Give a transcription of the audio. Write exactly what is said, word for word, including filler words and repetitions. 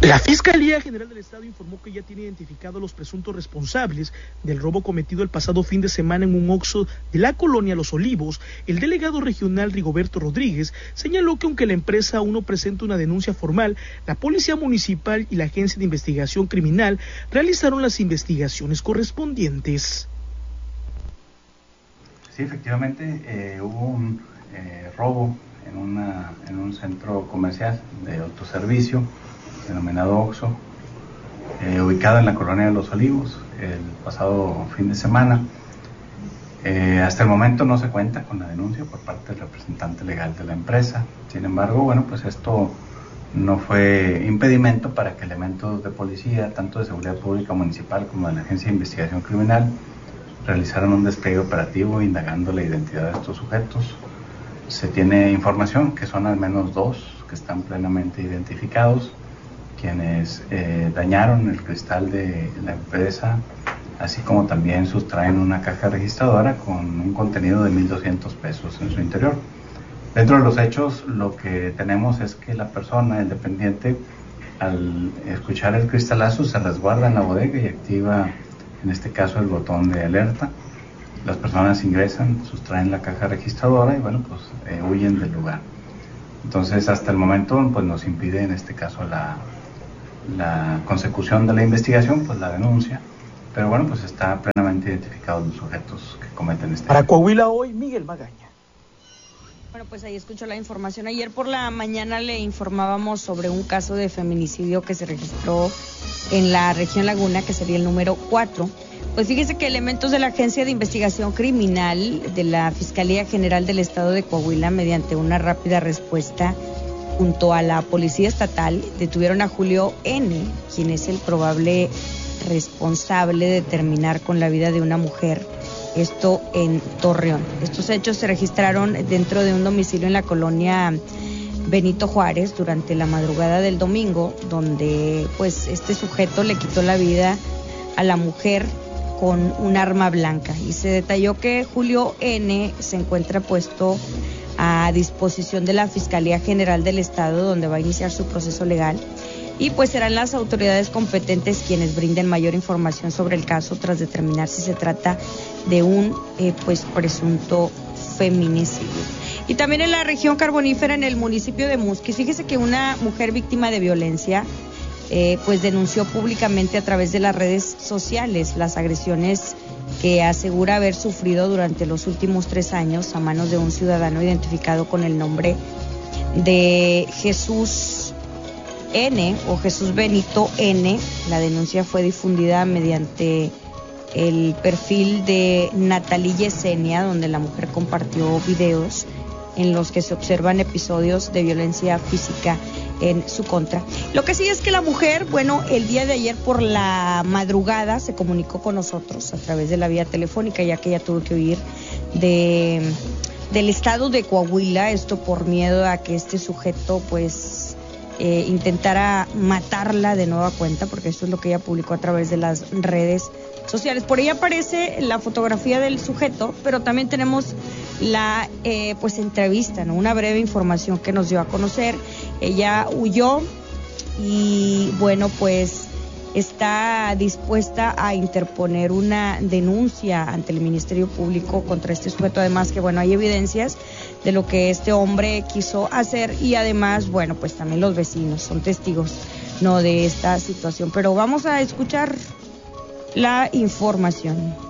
La Fiscalía General del Estado informó que ya tiene identificado a los presuntos responsables del robo cometido el pasado fin de semana en un Oxxo de la colonia Los Olivos. El delegado regional Rigoberto Rodríguez señaló que aunque la empresa aún no presenta una denuncia formal, la Policía Municipal y la Agencia de Investigación Criminal realizaron las investigaciones correspondientes. Sí, efectivamente eh, hubo un eh, robo en, una, en un centro comercial de autoservicio denominado Oxxo, eh, ubicado en la colonia de Los Olivos el pasado fin de semana. Eh, hasta el momento no se cuenta con la denuncia por parte del representante legal de la empresa. Sin embargo, bueno, pues esto no fue impedimento para que elementos de policía, tanto de seguridad pública municipal como de la Agencia de Investigación Criminal, realizaron un despliegue operativo indagando la identidad de estos sujetos. Se tiene información que son al menos dos que están plenamente identificados, quienes eh, dañaron el cristal de la empresa, así como también sustraen una caja registradora con un contenido de mil doscientos pesos en su interior. Dentro de los hechos, lo que tenemos es que la persona, el dependiente, al escuchar el cristalazo, se resguarda en la bodega y activa, en este caso, el botón de alerta. Las personas ingresan, sustraen la caja registradora y, bueno, pues eh, huyen del lugar. Entonces, hasta el momento, pues nos impide, en este caso, la... la consecución de la investigación, pues la denuncia, pero bueno, pues está plenamente identificados los sujetos que cometen este. Para Coahuila Hoy, Miguel Magaña. Bueno, pues ahí escuchó la información. Ayer por la mañana le informábamos sobre un caso de feminicidio que se registró en la región Laguna, que sería el número cuatro. Pues fíjese que elementos de la Agencia de Investigación Criminal de la Fiscalía General del Estado de Coahuila, mediante una rápida respuesta junto a la Policía Estatal, detuvieron a Julio N., quien es el probable responsable de terminar con la vida de una mujer, esto en Torreón. Estos hechos se registraron dentro de un domicilio en la colonia Benito Juárez durante la madrugada del domingo, donde pues este sujeto le quitó la vida a la mujer con un arma blanca, y se detalló que Julio N. se encuentra puesto a disposición de la Fiscalía General del Estado, donde va a iniciar su proceso legal, y pues serán las autoridades competentes quienes brinden mayor información sobre el caso tras determinar si se trata de un eh, pues presunto feminicidio. Y también en la región carbonífera, en el municipio de Musquis, fíjese que una mujer víctima de violencia eh, pues denunció públicamente a través de las redes sociales las agresiones que asegura haber sufrido durante los últimos tres años a manos de un ciudadano identificado con el nombre de Jesús N. o Jesús Benito N. La denuncia fue difundida mediante el perfil de Natalie Yesenia, donde la mujer compartió videos en los que se observan episodios de violencia física en su contra. Lo que sí es que la mujer, bueno, el día de ayer por la madrugada se comunicó con nosotros a través de la vía telefónica, ya que ella tuvo que huir de, del estado de Coahuila, esto por miedo a que este sujeto pues eh, intentara matarla de nueva cuenta, porque esto es lo que ella publicó a través de las redes sociales. Por ahí aparece la fotografía del sujeto, pero también tenemos la eh, pues entrevista, ¿no? Una breve información que nos dio a conocer. Ella huyó y bueno, pues está dispuesta a interponer una denuncia ante el Ministerio Público contra este sujeto, además que bueno, hay evidencias de lo que este hombre quiso hacer, y además, bueno, pues también los vecinos son testigos, no, de esta situación. Pero vamos a escuchar la información.